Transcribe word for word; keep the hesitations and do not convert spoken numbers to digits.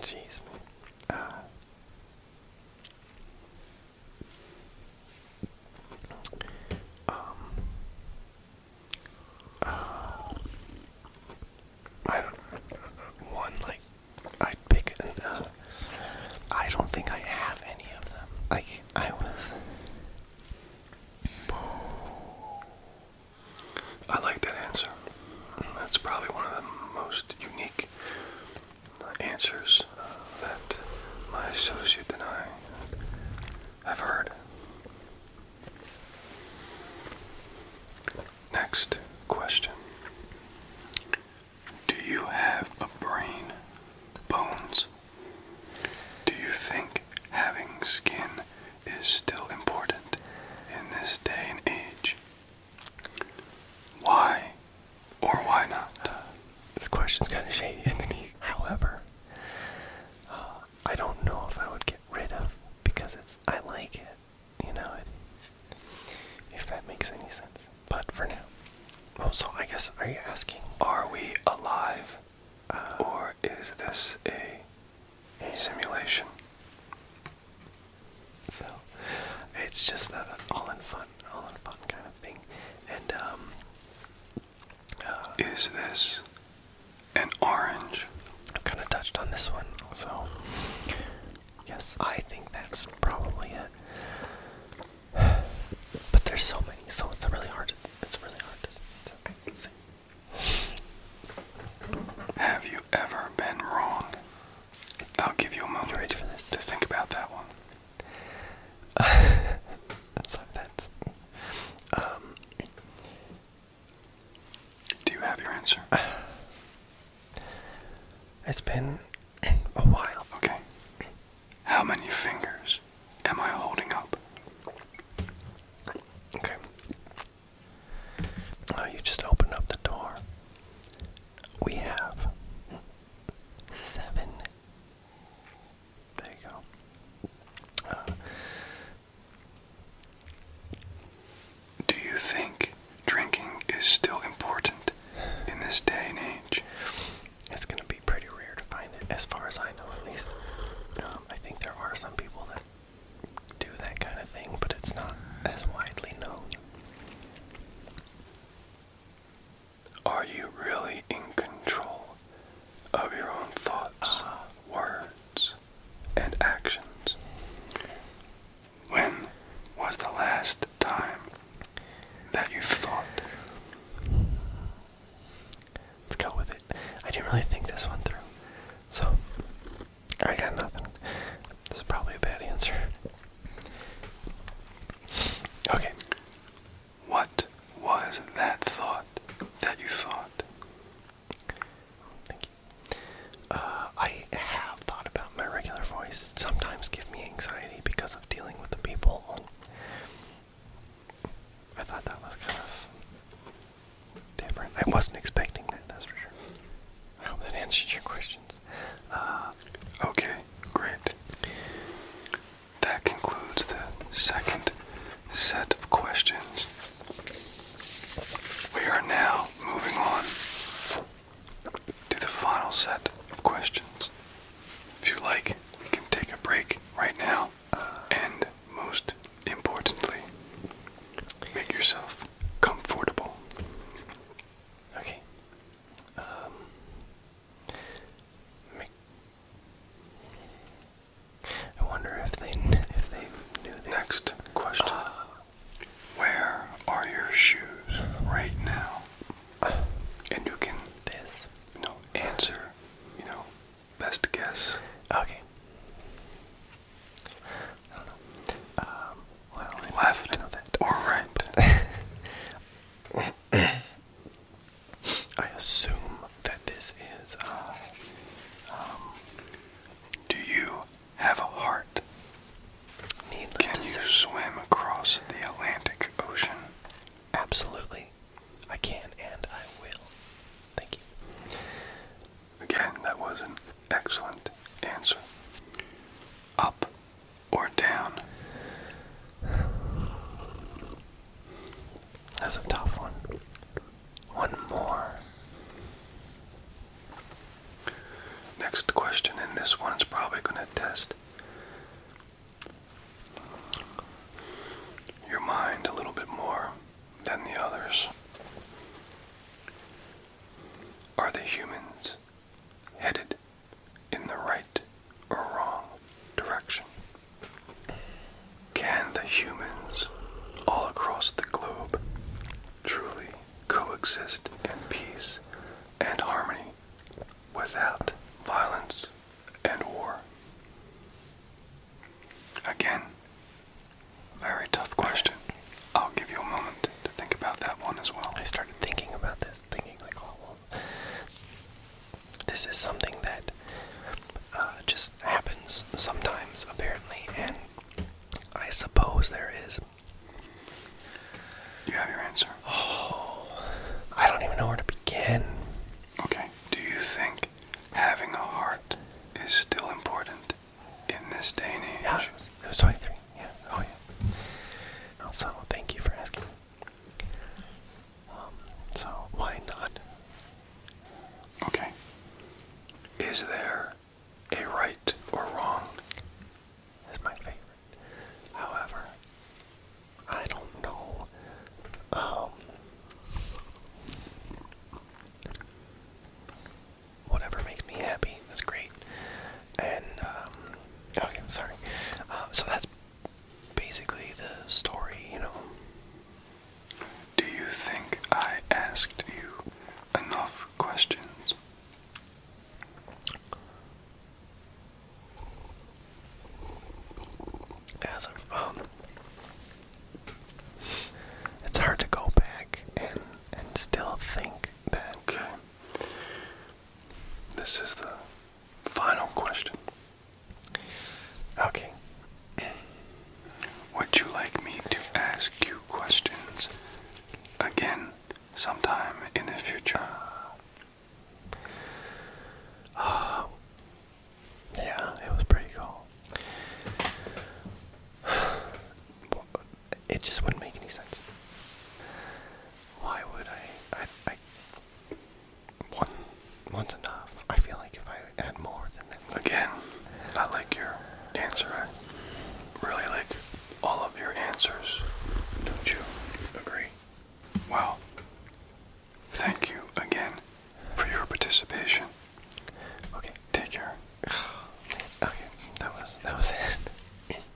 Jeez. Uh, um, uh, I don't. One like I'd pick. An, uh, I don't think I have any of them. Like I was. I like that answer. That's probably one of the most unique answers uh, that my associate and I have heard. Next question. Do you have a brain, bones? Do you think having skin is still important in this day and age? Why or why not? This question's kind of shady, Anthony. However, uh, I don't know if I would get rid of because it's I like it, you know, it, if that makes any sense. But for now, oh, so I guess are you asking? Are we alive, Uh, or is this a simulation? So it's just uh, all in fun, all in fun kind of thing, and um. Uh, Is this an orange? I've kind of touched on this one, so yes, I think that's probably it. But there's so many, so it's really hard. To, it's really hard to, to say. Have you ever been wrong? I'll give you a moment You ready for this? to think about that one. So that's. Um, Do you have your answer? it's been a while. Okay. How many fingers am I holding up? Okay. Oh, you just opened up the door. We have seven. There you go. Uh, Do you think drinking is still important in this day and age? it's going to be pretty rare to find it, as far as I know, at least. Um, I think there are some people that do that kind of thing, but it's not as widely known. Are you really in control of your own thoughts, words, and actions? When was the last time that you thought? Let's go with it. I didn't really think this one through, so I got nothing. This is probably a bad answer. Okay. What was that thought that you thought? Thank you. Uh, I have thought about my regular voice. It sometimes gives me anxiety because of dealing with the people. I thought that was kind of different. I wasn't expecting that, that's for sure. I hope that answered your questions. Uh, Okay, great. That concludes the second set of questions. We are now moving on to the final set of questions. If you like, we can take a break right now. And most importantly, make yourself comfortable. okay. Um, make, I wonder if they if they knew that. Next question. Uh, Where are your shoes right now? And you can, this. you know, answer, you know, best guess. Okay. I don't know. Um, well, I know, Left I know that. or right? I assume that this is, uh, um, Do you have a heart? needless Can to you say. swim across the Atlantic Ocean? Absolutely. I can and I will. Thank you. Again, that was an excellent answer. Up or down? That's a tough one. One more. Next question in this this one is probably going to test your mind a little bit more than the others. Are the humans headed in the right or wrong direction? Can the humans all across the globe truly coexist in peace and harmony without violence and war? Again, very tough question. I'll give you a moment to think about that one as well. I started thinking about this, thinking like, oh, well, this is something that uh, just happens sometimes, apparently, and I suppose there is. You have your answer. Oh, I don't even know where to begin. Okay. Do you think having a heart is still important in this day and age? Yeah, it was, it was twenty-three. Yeah. Oh, yeah. Also, thank you for asking. Um, so, why not? Okay. Is there a right or wrong? Is my favorite. However, I don't know. Um, whatever makes me happy is great. And, um, okay, sorry. Uh, so that's basically the story, you know. Do you think I asked you enough questions? As of, um, it's hard to go back and, and still think that. Okay. This is the final question. Okay. Would you like me to ask you questions again sometime